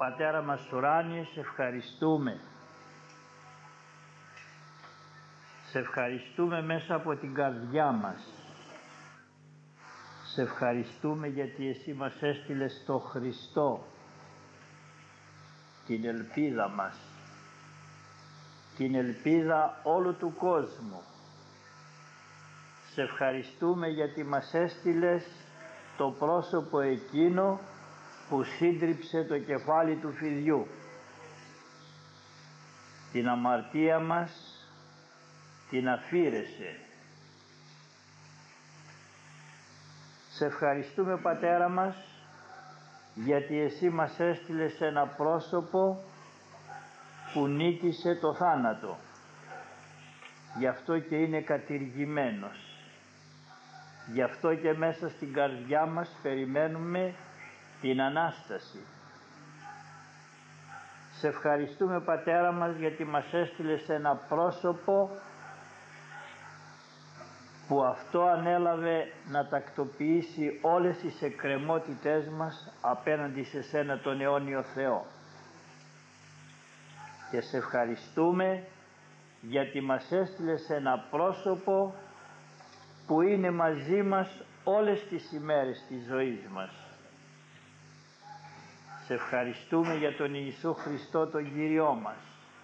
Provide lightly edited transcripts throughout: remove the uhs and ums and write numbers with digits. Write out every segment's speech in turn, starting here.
Πατέρα μας ουράνιε, σε ευχαριστούμε. Σε ευχαριστούμε μέσα από την καρδιά μας. Σε ευχαριστούμε γιατί Εσύ μας έστειλες το Χριστό, την ελπίδα μας, την ελπίδα όλου του κόσμου. Σε ευχαριστούμε γιατί μας έστειλες το πρόσωπο εκείνο που σύντριψε το κεφάλι του φιδιού. Την αμαρτία μας την αφήρεσε. Σε ευχαριστούμε, Πατέρα μας, γιατί Εσύ μας έστειλες ένα πρόσωπο που νίκησε το θάνατο. Γι' αυτό και είναι κατηργημένος. Γι' αυτό και μέσα στην καρδιά μας περιμένουμε την Ανάσταση. Σε ευχαριστούμε, Πατέρα μας, γιατί μας έστειλες ένα πρόσωπο που αυτό ανέλαβε να τακτοποιήσει όλες τις εκκρεμότητές μας απέναντι σε Σένα τον αιώνιο Θεό. Και σε ευχαριστούμε γιατί μας έστειλες ένα πρόσωπο που είναι μαζί μας όλες τις ημέρες της ζωής μας. Σε ευχαριστούμε για τον Ιησού Χριστό τον Κύριό μας.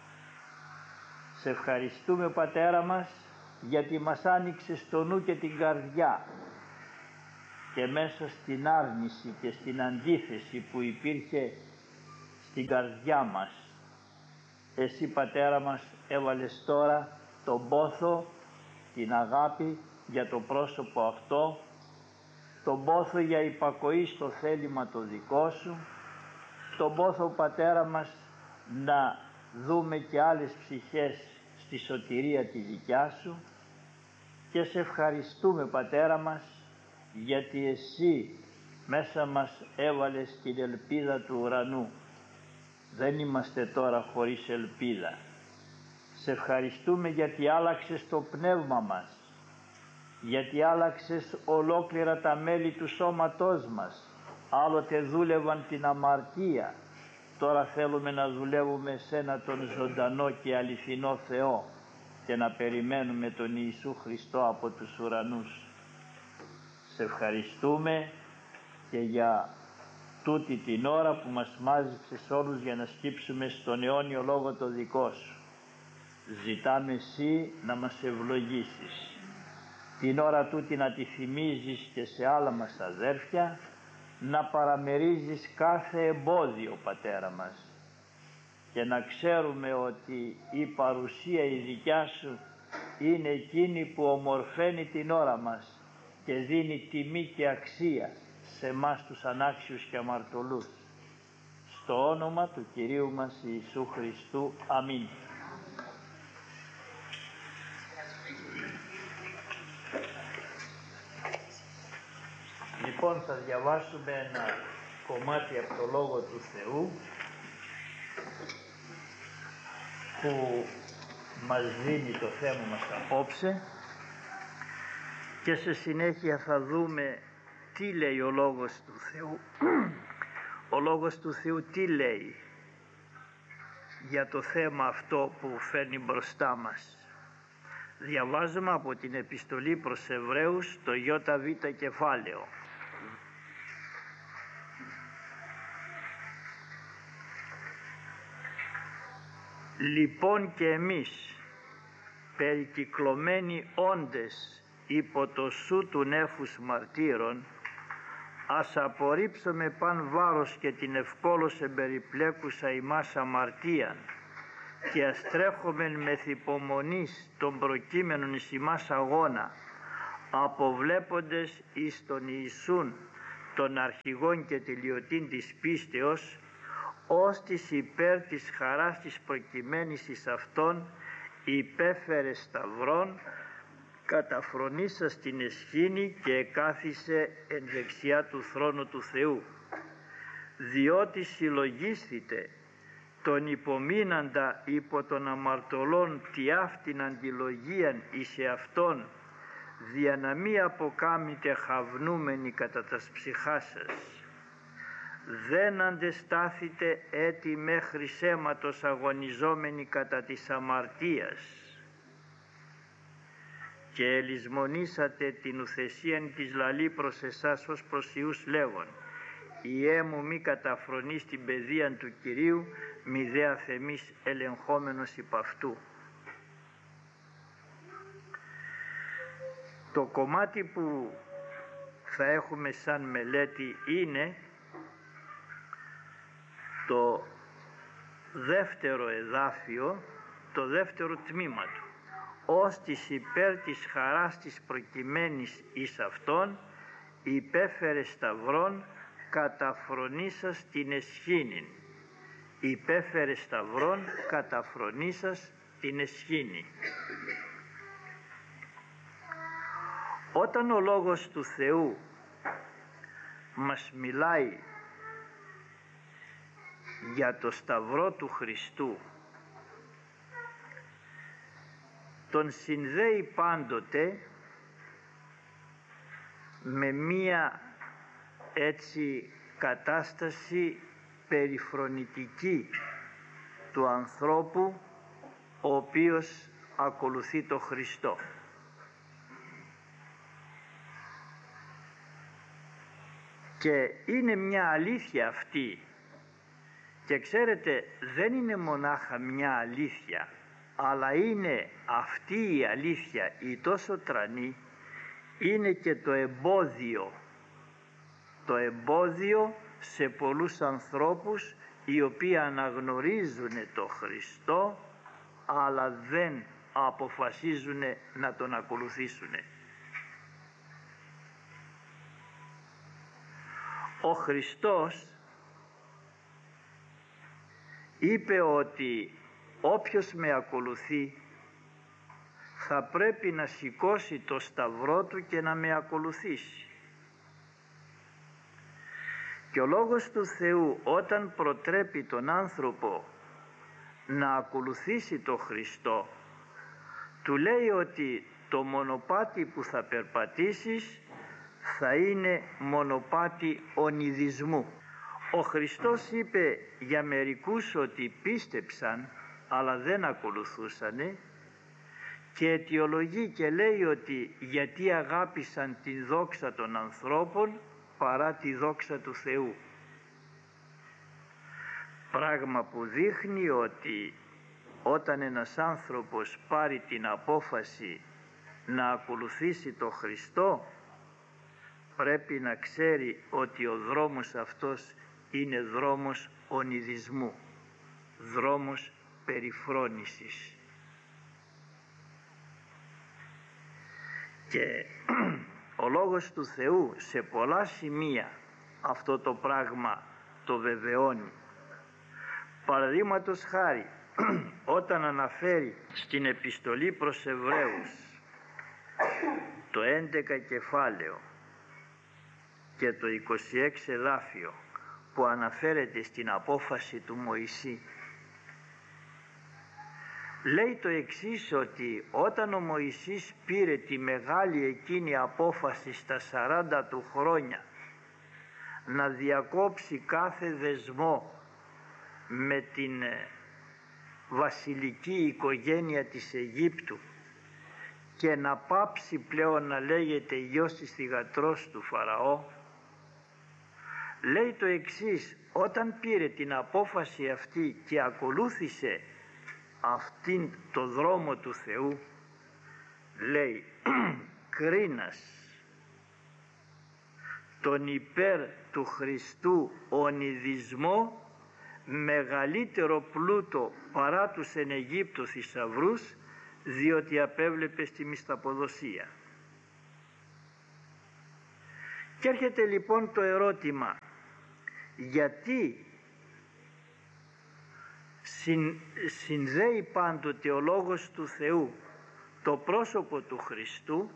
Σε ευχαριστούμε, Πατέρα μας, γιατί μας άνοιξες το νου και την καρδιά και μέσα στην άρνηση και στην αντίθεση που υπήρχε στην καρδιά μας, Εσύ, Πατέρα μας, έβαλες τώρα τον πόθο, την αγάπη για το πρόσωπο αυτό, τον πόθο για υπακοή στο θέλημα το δικό Σου, τον πόθο, Πατέρα μας, να δούμε και άλλες ψυχές στη σωτηρία τη δικιά Σου. Και σε ευχαριστούμε, Πατέρα μας, γιατί Εσύ μέσα μας έβαλες την ελπίδα του ουρανού. Δεν είμαστε τώρα χωρίς ελπίδα. Σε ευχαριστούμε γιατί άλλαξες το πνεύμα μας, γιατί άλλαξες ολόκληρα τα μέλη του σώματός μας. Άλλοτε δούλευαν την αμαρτία, τώρα θέλουμε να δουλεύουμε σένα τον ζωντανό και αληθινό Θεό και να περιμένουμε τον Ιησού Χριστό από τους ουρανούς. Σε ευχαριστούμε και για τούτη την ώρα που μας μάζεψες όλους για να σκύψουμε στον αιώνιο λόγο το δικό Σου. Ζητάμε Εσύ να μας ευλογήσεις. Την ώρα τούτη να τη θυμίζεις και σε άλλα μας αδέρφια, να παραμερίζεις κάθε εμπόδιο, Πατέρα μας, και να ξέρουμε ότι η παρουσία η δικιά Σου είναι εκείνη που ομορφαίνει την ώρα μας και δίνει τιμή και αξία σε εμάς τους ανάξιους και αμαρτωλούς. Στο όνομα του Κυρίου μας Ιησού Χριστού. Αμήν. Λοιπόν, θα διαβάσουμε ένα κομμάτι από το Λόγο του Θεού που μας δίνει το θέμα μας απόψε και σε συνέχεια θα δούμε τι λέει ο Λόγος του Θεού. Ο Λόγος του Θεού τι λέει για το θέμα αυτό που φέρνει μπροστά μας. Διαβάζουμε από την επιστολή προς Εβραίους το ΙΒ κεφάλαιο. Λοιπόν και εμείς, περικυκλωμένοι όντες υπό το σου του νέφους μαρτύρων, ας απορρίψουμε παν βάρος και την ευκόλως εμπεριπλέκουσα ημάς αμαρτίαν και ας τρέχομεν μεθ' υπομονής των προκείμενων εις ημάς αγώνα, αποβλέποντες εις τον Ιησούν των αρχηγών και τελειωτήν της πίστεως, ως της υπέρ της χαράς της προκειμένης εις Αυτόν υπέφερε σταυρών, καταφρονήσας την εσχήνη και εκάθισε εν δεξιά του θρόνου του Θεού. Διότι συλλογίσθητε τον υπομείναντα υπό των αμαρτωλών τι αυτήν αντιλογίαν εις εαυτόν, δια να μη αποκάμετε χαυνούμενοι κατά τας ψυχάς σας. δεν αντεστάθητε έτη μέχρι αίματος αγωνιζόμενοι κατά της αμαρτίας και ελισμονήσατε την ουθεσίαν της λαλή προς εσάς ως προς Ιούς λέγον «Ιέ μου μη καταφρονείς την παιδείαν του Κυρίου, μη δε αφεμείς ελεγχόμενος υπ' αυτού». Το κομμάτι που θα έχουμε σαν μελέτη είναι το δεύτερο εδάφιο, το δεύτερο τμήμα του. «Ως της υπέρ της χαράς της προκειμένης εις αυτόν, υπέφερε σταυρών καταφρονήσας την εσχήνην». Υπέφερε σταυρών καταφρονήσας την εσχήνη. Όταν ο Λόγος του Θεού μας μιλάει για το Σταυρό του Χριστού, τον συνδέει πάντοτε με μία έτσι κατάσταση περιφρονητική του ανθρώπου ο οποίος ακολουθεί το Χριστό. Και είναι μια αλήθεια αυτή, και ξέρετε δεν είναι μονάχα μια αλήθεια, αλλά είναι αυτή η αλήθεια η τόσο τρανή, είναι και το εμπόδιο σε πολλούς ανθρώπους οι οποίοι αναγνωρίζουν το Χριστό αλλά δεν αποφασίζουν να τον ακολουθήσουν. Ο Χριστός είπε ότι όποιος με ακολουθεί θα πρέπει να σηκώσει το σταυρό του και να με ακολουθήσει. Και ο Λόγος του Θεού όταν προτρέπει τον άνθρωπο να ακολουθήσει το Χριστό, του λέει ότι το μονοπάτι που θα περπατήσεις θα είναι μονοπάτι ονειδισμού. Ο Χριστός είπε για μερικούς ότι πίστεψαν αλλά δεν ακολουθούσανε, και αιτιολογεί και λέει ότι γιατί αγάπησαν την δόξα των ανθρώπων παρά τη δόξα του Θεού. Πράγμα που δείχνει ότι όταν ένας άνθρωπος πάρει την απόφαση να ακολουθήσει το Χριστό, πρέπει να ξέρει ότι ο δρόμος αυτός είναι δρόμος ονειδισμού, δρόμος περιφρόνησης. Και ο Λόγος του Θεού σε πολλά σημεία αυτό το πράγμα το βεβαιώνει. Παραδείγματος χάρη, όταν αναφέρει στην επιστολή προς Εβραίους το 11 κεφάλαιο και το 26 εδάφιο που αναφέρεται στην απόφαση του Μωυσή, λέει το εξής, ότι όταν ο Μωυσής πήρε τη μεγάλη εκείνη απόφαση στα 40 του χρόνια να διακόψει κάθε δεσμό με την βασιλική οικογένεια της Αιγύπτου και να πάψει πλέον να λέγεται γιος της θυγατρός του Φαραώ, λέει το εξής: όταν πήρε την απόφαση αυτή και ακολούθησε αυτήν το δρόμο του Θεού, λέει κρίνας τον υπέρ του Χριστού ονειδισμό μεγαλύτερο πλούτο παρά τους εν Αιγύπτου θησαυρούς, διότι απέβλεπε στη μισθαποδοσία. Και έρχεται λοιπόν το ερώτημα, γιατί συνδέει πάντοτε ο Λόγος του Θεού το πρόσωπο του Χριστού,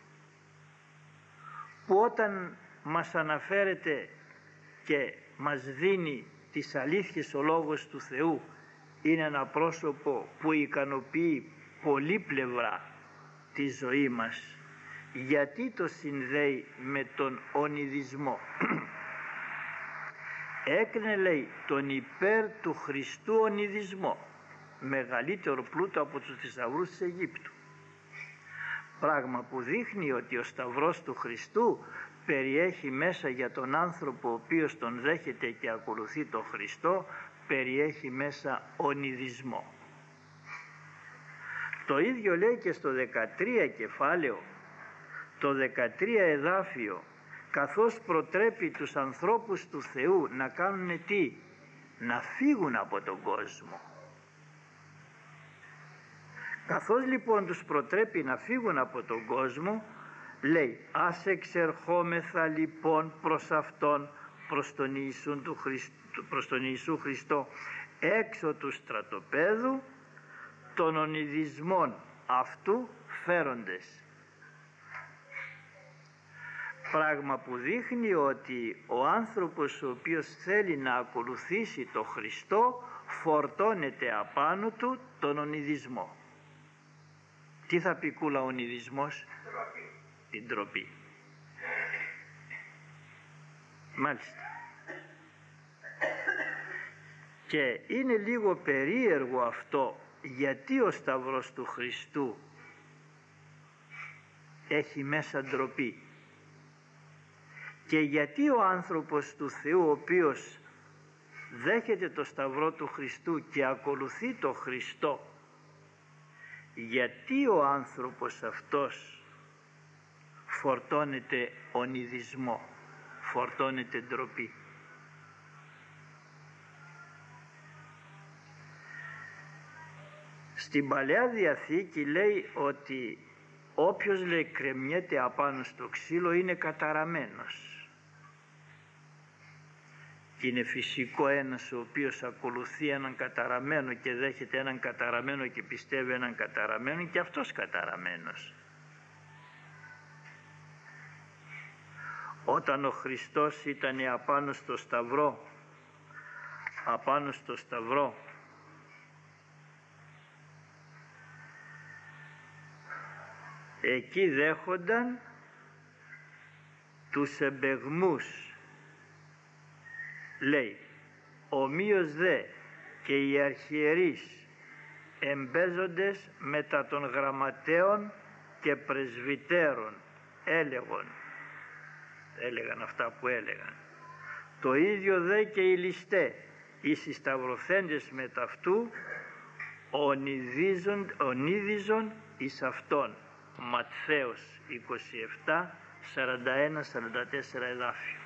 που όταν μας αναφέρεται και μας δίνει τις αλήθειες ο Λόγος του Θεού είναι ένα πρόσωπο που ικανοποιεί πολλή πλευρά τη ζωή μας. Γιατί το συνδέει με τον ονειδισμό? έκρινε, λέει, τον υπέρ του Χριστού ονειδισμό, μεγαλύτερο πλούτο από τους θησαυρούς της Αιγύπτου. Πράγμα που δείχνει ότι ο Σταυρός του Χριστού περιέχει μέσα για τον άνθρωπο ο οποίος τον δέχεται και ακολουθεί τον Χριστό, περιέχει μέσα ονειδισμό. Το ίδιο λέει και στο 13 κεφάλαιο, το 13 εδάφιο, καθώς προτρέπει τους ανθρώπους του Θεού να κάνουν τι? Να φύγουν από τον κόσμο. Καθώς λοιπόν τους προτρέπει να φύγουν από τον κόσμο, λέει, ας εξερχόμεθα λοιπόν προς Αυτόν, προς τον Ιησού Χριστό, έξω του στρατοπέδου, των ονειδισμών αυτού φέροντες. Πράγμα που δείχνει ότι ο άνθρωπος ο οποίος θέλει να ακολουθήσει το Χριστό φορτώνεται απάνω του τον ονειδισμό. Τι θα πει κούλα ονειδισμός? Την ντροπή. Μάλιστα. Και είναι λίγο περίεργο αυτό, γιατί ο Σταυρός του Χριστού έχει μέσα ντροπή και γιατί ο άνθρωπος του Θεού ο οποίος δέχεται το Σταυρό του Χριστού και ακολουθεί το Χριστό, γιατί ο άνθρωπος αυτός φορτώνεται ονειδισμό, φορτώνεται ντροπή? Στην Παλαιά Διαθήκη λέει ότι όποιος, λέει, κρεμιέται απάνω στο ξύλο είναι καταραμένος. Και είναι φυσικό ένας ο οποίος ακολουθεί έναν καταραμένο και δέχεται έναν καταραμένο και πιστεύει έναν καταραμένο, και αυτός καταραμένος. Όταν ο Χριστός ήταν απάνω στο Σταυρό, εκεί δέχονταν τους εμπεγμούς, λέει, ομοίως δε και οι αρχιερείς εμπέζοντες μετά των γραμματέων και πρεσβυτέρων έλεγαν αυτά που έλεγαν. Το ίδιο δε και οι ληστέ, οι συσταυρωθέντες μετά αυτού, ονίδιζον εις αυτόν. Ματθαίος 27, 41-44 εδάφιο.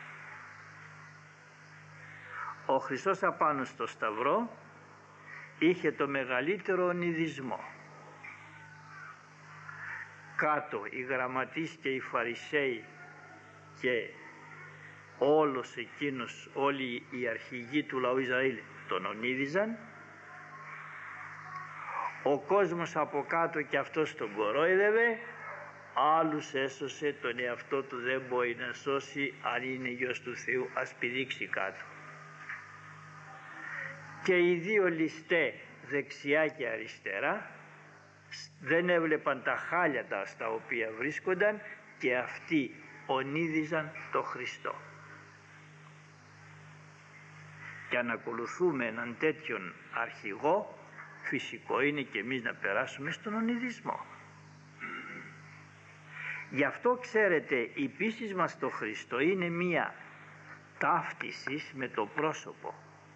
Ο Χριστός απάνω στο Σταυρό είχε το μεγαλύτερο ονειδισμό. Κάτω οι γραμματείς και οι Φαρισαίοι και όλοι οι αρχηγοί του λαού Ισραήλ τον ονίδιζαν. Ο κόσμος από κάτω και αυτός τον κορόιδευε, άλλους έσωσε, τον εαυτό του δεν μπορεί να σώσει, αν είναι γιος του Θεού ας πηδήξει κάτω. Και οι δύο ληστέ, δεξιά και αριστερά, δεν έβλεπαν τα χάλια στα οποία βρίσκονταν και αυτοί ονίδιζαν το Χριστό. Και αν ακολουθούμε έναν τέτοιον αρχηγό, φυσικό είναι και εμείς να περάσουμε στον ονειδισμό. Γι' αυτό, ξέρετε, η πίστη μας στο Χριστό είναι μία ταύτιση με το πρόσωπο.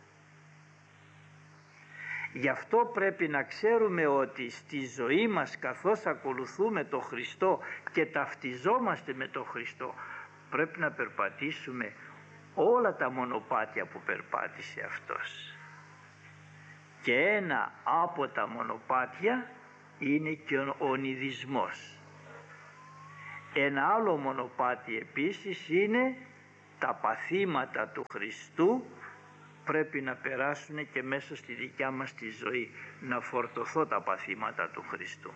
Γι' αυτό πρέπει να ξέρουμε ότι στη ζωή μας, καθώς ακολουθούμε το Χριστό και ταυτιζόμαστε με το Χριστό, πρέπει να περπατήσουμε όλα τα μονοπάτια που περπάτησε Αυτός. Και ένα από τα μονοπάτια είναι και ο ονειδισμός. Ένα άλλο μονοπάτι επίσης είναι τα παθήματα του Χριστού, πρέπει να περάσουν και μέσα στη δικιά μας τη ζωή, να φορτωθώ τα παθήματα του Χριστού.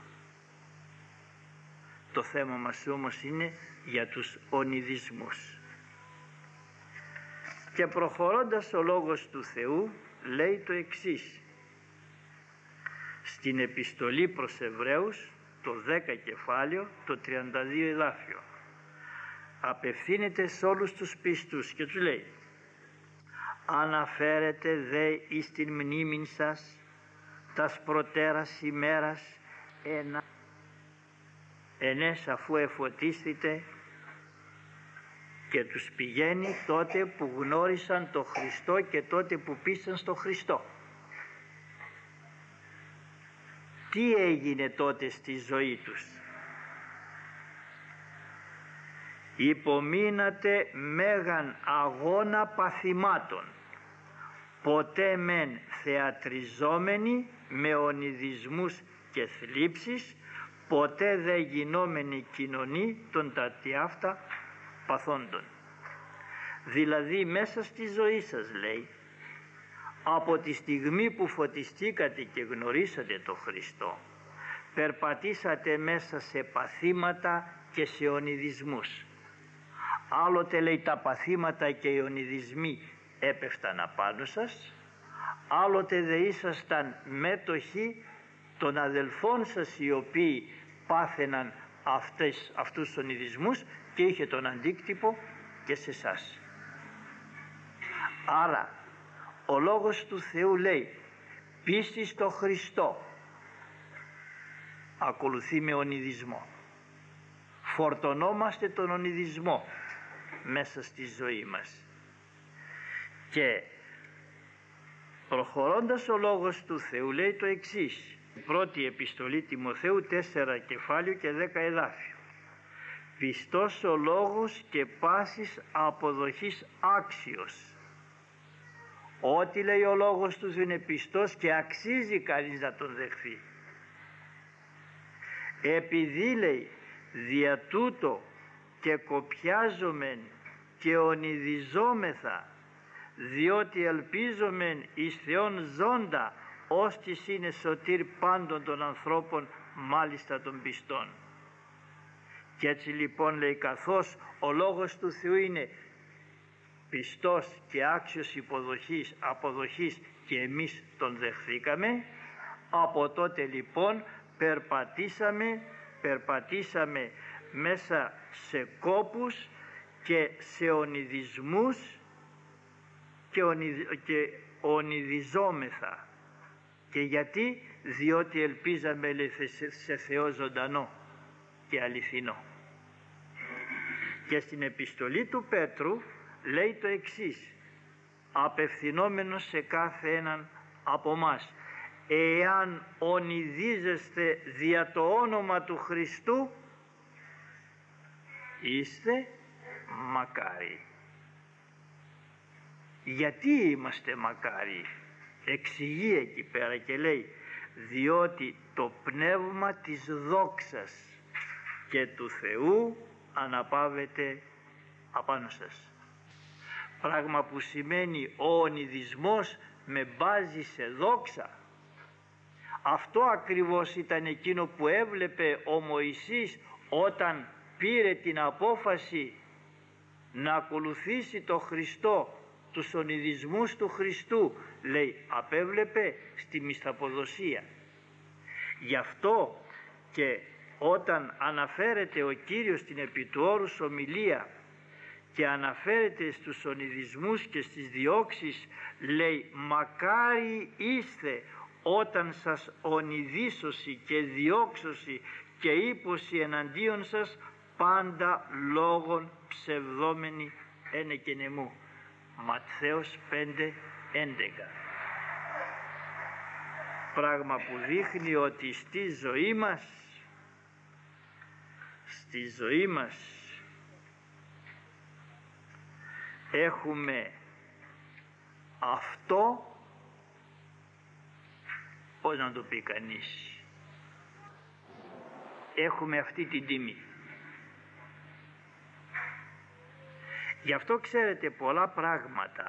Το θέμα μας όμως είναι για τους ονειδισμούς. Και προχωρώντας ο Λόγος του Θεού λέει το εξής. Στην επιστολή προς Εβραίους, το 10 κεφάλαιο, το 32 εδάφιο, απευθύνεται σε όλους τους πιστούς και τους λέει: αναφέρεται δε εις την μνήμην σας τας προτέρας ημέρας ενές αφού εφωτίστητε, και τους πηγαίνει τότε που γνώρισαν το Χριστό και τότε που πίσταν στο Χριστό. Τι έγινε τότε στη ζωή τους? Υπομείνατε μέγαν αγώνα παθημάτων, ποτέ μεν θεατριζόμενοι με ονειδισμούς και θλίψεις, ποτέ δε γινόμενη κοινωνή των τατιάφτα παθόντων. Δηλαδή μέσα στη ζωή σας, λέει, από τη στιγμή που φωτιστήκατε και γνωρίσατε το Χριστό, περπατήσατε μέσα σε παθήματα και σε ονειδισμούς. Άλλοτε, λέει, τα παθήματα και οι ονειδισμοί έπεφταν απάνω σας, άλλοτε δε ήσασταν μέτοχοι των αδελφών σας οι οποίοι πάθαιναν αυτούς τους ονειδισμούς και είχε τον αντίκτυπο και σε εσάς. Άρα ο Λόγος του Θεού λέει πίστη στο Χριστό ακολουθεί με ονειδισμό. Φορτωνόμαστε τον ονειδισμό μέσα στη ζωή μας. Και προχωρώντας ο Λόγος του Θεού λέει το εξής: η πρώτη επιστολή Τιμοθέου 4 κεφάλαιο και 10 εδάφιο. Πιστός ο λόγος και πάσης αποδοχής άξιος. Ό,τι λέει ο Λόγος του Θεού είναι πιστός και αξίζει κανείς να τον δεχθεί. Επειδή, λέει, δια τούτο και κοπιάζομεν και ονειδιζόμεθα, διότι ελπίζομεν εις Θεόν ζώντα, ώστις είναι σωτήρ πάντων των ανθρώπων, μάλιστα των πιστών. Και έτσι λοιπόν, λέει, καθώς ο Λόγος του Θεού είναι πιστός και άξιος αποδοχής και εμείς τον δεχθήκαμε, από τότε λοιπόν περπατήσαμε μέσα σε κόπους και σε ονειδισμούς και ονειδιζόμεθα. Και γιατί? Διότι ελπίζαμε, λέει, σε Θεό ζωντανό και αληθινό. Και στην επιστολή του Πέτρου λέει το εξής, απευθυνόμενος σε κάθε έναν από μας: εάν ονειδίζεστε δια το όνομα του Χριστού, είστε μακάρι. Γιατί είμαστε μακάρι? Εξηγεί εκεί πέρα και λέει, διότι το πνεύμα της δόξας και του Θεού αναπαύεται απάνω σας. Πράγμα που σημαίνει ο ονειδισμός με μπάζει σε δόξα. Αυτό ακριβώς ήταν εκείνο που έβλεπε ο Μωυσής όταν πήρε την απόφαση να ακολουθήσει το Χριστό, τους ονειδισμούς του Χριστού, λέει, απέβλεπε στη μισθαποδοσία. Γι' αυτό και όταν αναφέρεται ο Κύριος στην επί του όρους ομιλία και αναφέρεται στους ονειδισμούς και στις διώξεις, λέει, μακάρι είστε όταν σας ονειδίσωση και διώξωση και ύποση εναντίον σας πάντα λόγων ψευδόμενοι ένε και νεμού. Ματθαίος 5:11. Πράγμα που δείχνει ότι στη ζωή μας έχουμε αυτό, πώς να το πει κανείς, έχουμε αυτή την τιμή. Γι' αυτό ξέρετε πολλά πράγματα